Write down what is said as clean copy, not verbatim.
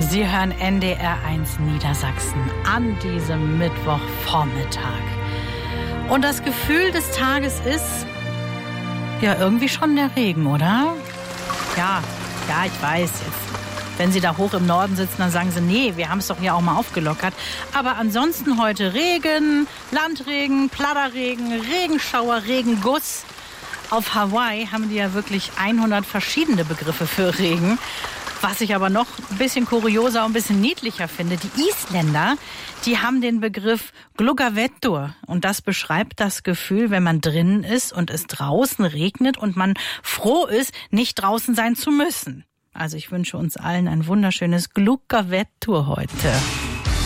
Sie hören NDR1 Niedersachsen an diesem Mittwochvormittag. Und das Gefühl des Tages ist ja irgendwie schon der Regen, oder? Ja, ich weiß jetzt. Wenn Sie da hoch im Norden sitzen, dann sagen Sie, nee, wir haben es doch hier auch mal aufgelockert. Aber ansonsten heute Regen, Landregen, Platterregen, Regenschauer, Regenguss. Auf Hawaii haben die ja wirklich 100 verschiedene Begriffe für Regen. Was ich aber noch ein bisschen kurioser und ein bisschen niedlicher finde, die Isländer, die haben den Begriff Gluggavettur. Und das beschreibt das Gefühl, wenn man drinnen ist und es draußen regnet und man froh ist, nicht draußen sein zu müssen. Also ich wünsche uns allen ein wunderschönes Gluggavettur heute.